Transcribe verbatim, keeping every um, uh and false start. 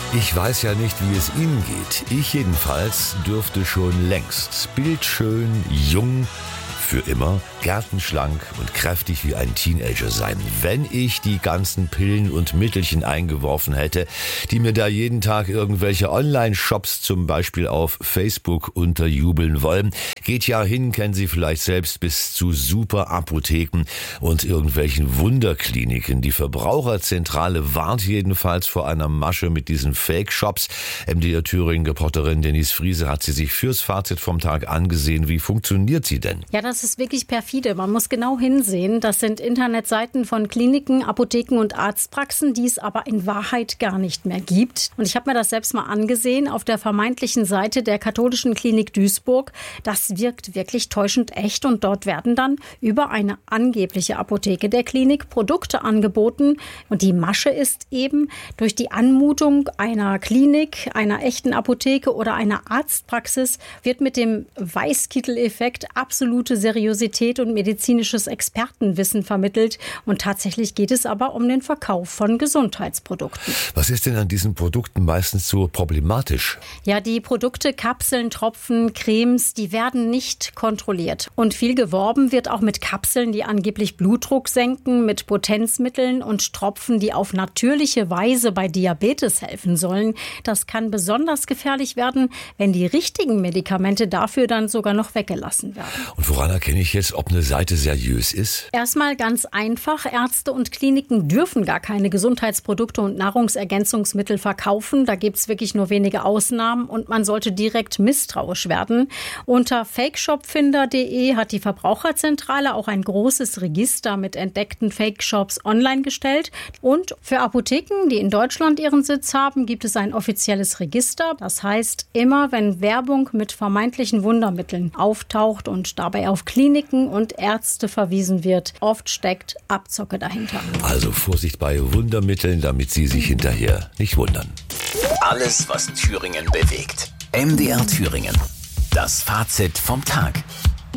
Ich weiß ja nicht, wie es Ihnen geht. Ich jedenfalls dürfte schon längst bildschön, jung, für immer, gärtenschlank und kräftig wie ein Teenager sein, wenn ich die ganzen Pillen und Mittelchen eingeworfen hätte, die mir da jeden Tag irgendwelche Online-Shops zum Beispiel auf Facebook unterjubeln wollen. Geht ja hin, kennen Sie vielleicht selbst, bis zu Super-Apotheken und irgendwelchen Wunderkliniken. Die Verbraucherzentrale warnt jedenfalls vor einer Masche mit diesen Fake-Shops. M D R Thüringen-Reporterin Denise Friese hat sie sich fürs Fazit vom Tag angesehen. Wie funktioniert sie denn? Ja, das ist wirklich perfide. Man muss genau hinsehen. Das sind Internetseiten von Kliniken, Apotheken und Arztpraxen, die es aber in Wahrheit gar nicht mehr gibt. Und ich habe mir das selbst mal angesehen auf der vermeintlichen Seite der katholischen Klinik Duisburg. Das wirkt wirklich täuschend echt und dort werden dann über eine angebliche Apotheke der Klinik Produkte angeboten. Und die Masche ist eben, durch die Anmutung einer Klinik, einer echten Apotheke oder einer Arztpraxis wird mit dem Weißkittel-Effekt absolute Seriosität und medizinisches Expertenwissen vermittelt. Und tatsächlich geht es aber um den Verkauf von Gesundheitsprodukten. Was ist denn an diesen Produkten meistens so problematisch? Ja, die Produkte, Kapseln, Tropfen, Cremes, die werden nicht kontrolliert. Und viel geworben wird auch mit Kapseln, die angeblich Blutdruck senken, mit Potenzmitteln und Tropfen, die auf natürliche Weise bei Diabetes helfen sollen. Das kann besonders gefährlich werden, wenn die richtigen Medikamente dafür dann sogar noch weggelassen werden. Und woran erkenne ich jetzt, ob eine Seite seriös ist? Erstmal ganz einfach. Ärzte und Kliniken dürfen gar keine Gesundheitsprodukte und Nahrungsergänzungsmittel verkaufen. Da gibt es wirklich nur wenige Ausnahmen und man sollte direkt misstrauisch werden. Unter fakeshopfinder punkt de hat die Verbraucherzentrale auch ein großes Register mit entdeckten Fake-Shops online gestellt. Und für Apotheken, die in Deutschland ihren Sitz haben, gibt es ein offizielles Register. Das heißt, immer wenn Werbung mit vermeintlichen Wundermitteln auftaucht und dabei auf Kliniken und Ärzte verwiesen wird, oft steckt Abzocke dahinter. Also Vorsicht bei Wundermitteln, damit Sie sich hinterher nicht wundern. Alles, was Thüringen bewegt. M D R Thüringen. Das Fazit vom Tag.